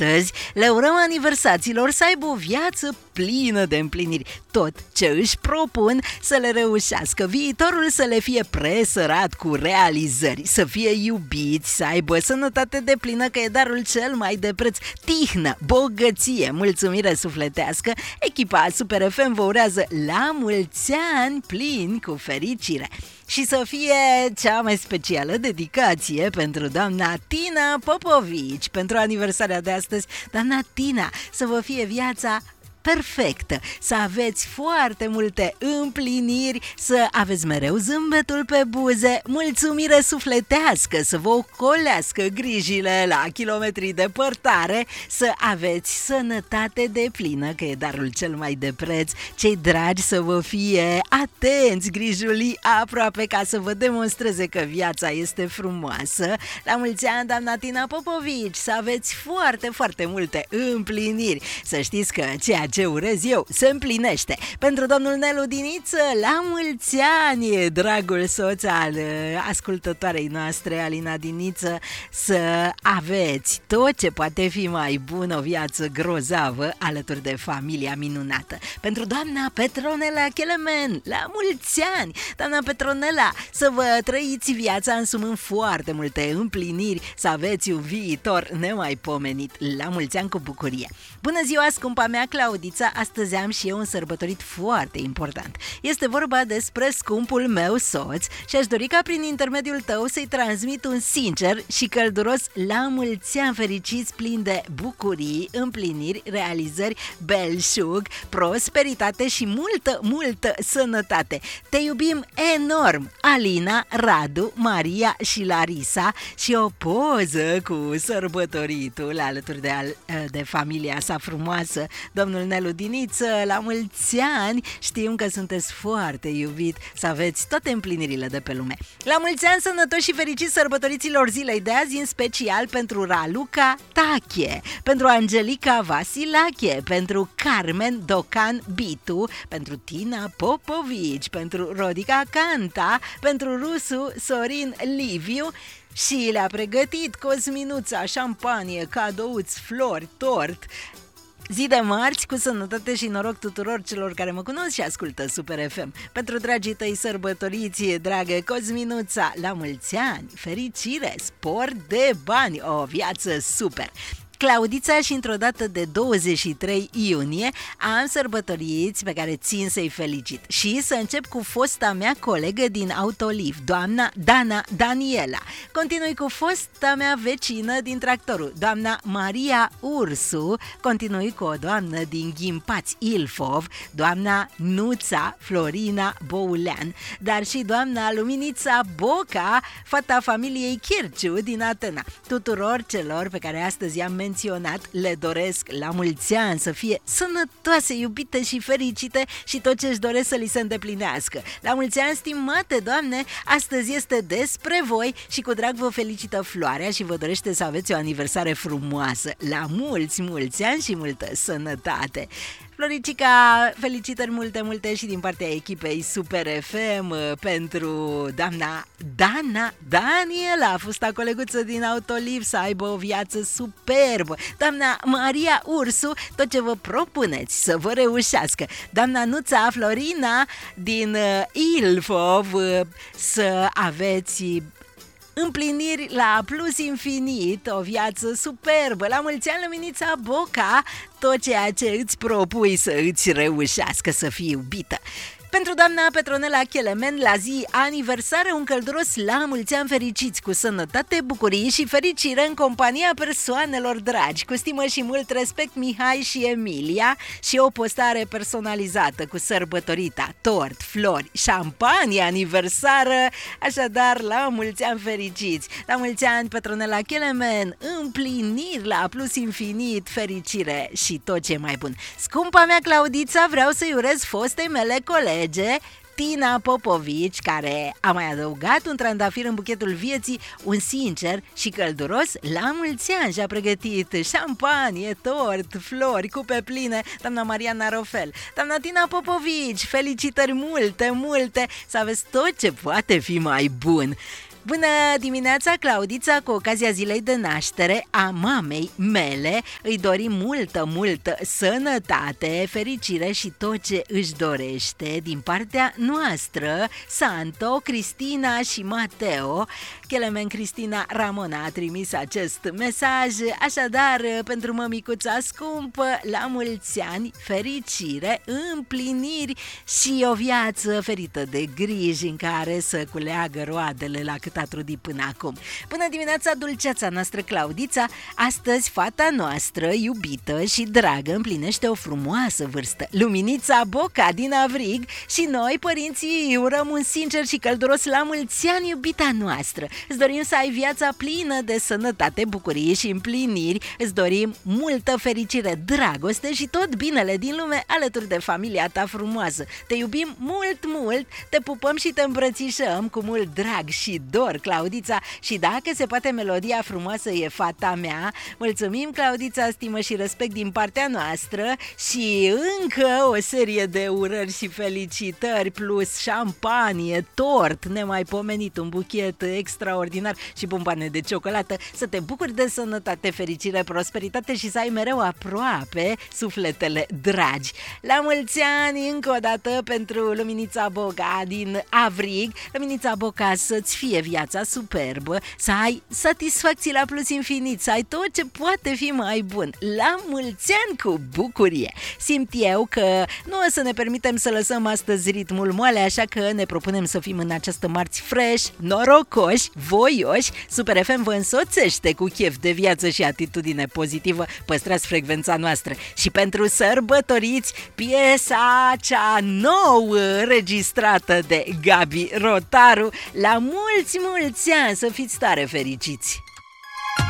astăzi le urăm aniversaților să aibă o viață plină de împliniri, tot ce își propun să le reușească, viitorul să le fie presărat cu realizări, să fie iubiți, să aibă sănătate deplină, că e darul cel mai de preț, tihnă, bogăție, mulțumire sufletească. Echipa Super FM vă urează la mulți ani plini cu fericire. Și să fie cea mai specială dedicație pentru doamna Tina Popovici, pentru aniversarea de astăzi. Doamna Tina, să vă fie viața perfectă, să aveți foarte multe împliniri, să aveți mereu zâmbetul pe buze, mulțumire sufletească, să vă ocolească grijile la kilometri departare, să aveți sănătate deplină, că e darul cel mai de preț, cei dragi să vă fie atenți, grijulii aproape, ca să vă demonstreze că viața este frumoasă. La mulți ani, doamna Tina Popovici, să aveți foarte, foarte multe împliniri, să știți că ceea ce urez eu se împlinește. Pentru domnul Nelu Diniță, la mulți ani, dragul soț al ascultătoarei noastre, Alina Diniță, să aveți tot ce poate fi mai bun, o viață grozavă alături de familia minunată. Pentru doamna Petronela Chelemen, la mulți ani, doamna Petronela, să vă trăiți viața însumând foarte multe împliniri, să aveți un viitor nemaipomenit. La mulți ani cu bucurie. Bună ziua, scumpa mea Claudița, astăzi am și eu un sărbătorit foarte important. Este vorba despre scumpul meu soț și aș dori ca prin intermediul tău să-i transmit un sincer și călduros la mulți ani fericiți, plini de bucurii, împliniri, realizări, belșug, prosperitate și multă, multă sănătate. Te iubim enorm, Alina, Radu, Maria și Larisa, și o poză cu sărbătoritul alături de familia sa frumoasă, domnul Nelu Diniță, la mulți ani, știm că sunteți foarte iubit, să aveți toate împlinirile de pe lume. La mulți ani sănătoși și fericiți sărbătoriților zilei de azi, în special pentru Raluca Tache, pentru Angelica Vasilache, pentru Carmen Docan Bitu, pentru Tina Popovici, pentru Rodica Canta, pentru Rusu Sorin Liviu. Și le-a pregătit Cosminuța, șampanie, cadouți, flori, tort. Zi de marți, cu sănătate și noroc tuturor celor care mă cunosc și ascultă Super FM. Pentru dragii tăi sărbătoriți, dragă Cosminuța, la mulți ani, fericire, spor de bani, o viață super! Claudița, și într-o dată de 23 iunie am sărbătoriți pe care țin să-i felicit. Și să încep cu fosta mea colegă din Autoliv, doamna Dana Daniela. Continui cu fosta mea vecină din Tractorul, doamna Maria Ursu. Continui cu o doamnă din Ghimpați Ilfov, doamna Nuța Florina Boulean, dar și doamna Luminița Boca, fata familiei Chirciu din Atena. Tuturor celor pe care astăzi i-am menționat le doresc la mulți ani să fie sănătoase, iubite și fericite și tot ce își doresc să li se îndeplinească. La mulți ani, stimate doamne, astăzi este despre voi și cu drag vă felicită Floarea și vă dorește să aveți o aniversare frumoasă. La mulți, mulți ani și multă sănătate! Floricica, felicitări multe, multe și din partea echipei Super FM pentru doamna Dana Daniela, fosta coleguță din Autoliv, să aibă o viață superbă. Doamna Maria Ursu, tot ce vă propuneți să vă reușească. Doamna Nuța Florina din Ilfov, să aveți împliniri la plus infinit, o viață superbă. La mulți ani, Luminița Boca, tot ceea ce îți propui să îți reușească, să fii iubită. Pentru doamna Petronela Chelemen, la zi aniversară, un călduros la mulți ani fericiți, cu sănătate, bucurii și fericire în compania persoanelor dragi. Cu stimă și mult respect, Mihai și Emilia, și o postare personalizată cu sărbătorita, tort, flori, șampanie aniversară. Așadar, la mulți ani fericiți! La mulți ani, Petronela Chelemen, împliniri la plus infinit, fericire și tot ce e mai bun. Scumpa mea Claudița, vreau să-i urez fostei mele colegi Tina Popovici, care a mai adăugat un trandafir în buchetul vieții, un sincer și călduros la mulți ani. Și-a pregătit șampanie, tort, flori, cupe pline, doamna Mariana Rofel. Doamna Tina Popovici, felicitări multe, multe, să aveți tot ce poate fi mai bun. Bună dimineața, Claudița! Cu ocazia zilei de naștere a mamei mele îi dorim multă sănătate, fericire și tot ce își dorește din partea noastră. Santo, Cristina și Mateo. Chelemen Cristina Ramona a trimis acest mesaj. Așadar, pentru mămicuța scumpă, la mulți ani, fericire, împliniri și o viață ferită de griji în care să culeagă roadele la cât a trudit până acum. Bună dimineața, dulceața noastră Claudița! Astăzi fata noastră, iubită și dragă, împlinește o frumoasă vârstă. Luminița Boca din Avrig și noi, părinții, urăm un sincer și călduros la mulți ani, iubita noastră. Îți dorim să ai viața plină de sănătate, bucurie și împliniri. Îți dorim multă fericire, dragoste și tot binele din lume alături de familia ta frumoasă. Te iubim mult, te pupăm și te îmbrățișăm cu mult drag și dor, Claudița, și dacă se poate, melodia frumoasă e fata mea. Mulțumim, Claudița, stimă și respect din partea noastră și încă o serie de urări și felicitări, plus șampanie, tort nemaipomenit, un buchet extraordinar și bomboane de ciocolată. Să te bucuri de sănătate, fericire, prosperitate și să ai mereu aproape sufletele dragi. La mulți ani încă o dată pentru Luminița Boca din Avrig. Luminița Boca, să-ți fie viața superbă, să ai satisfacții la plus infinit, să ai tot ce poate fi mai bun. La mulți ani cu bucurie! Simt eu că nu o să ne permitem să lăsăm astăzi ritmul moale, așa că ne propunem să fim în această marți fresh, norocoși, voioși. Super FM vă însoțește cu chef de viață și atitudine pozitivă. Păstrați frecvența noastră. Și pentru sărbătoriți, piesa cea nouă înregistrată de Gabi Rotaru. La mulți ani să fiți tare fericiți!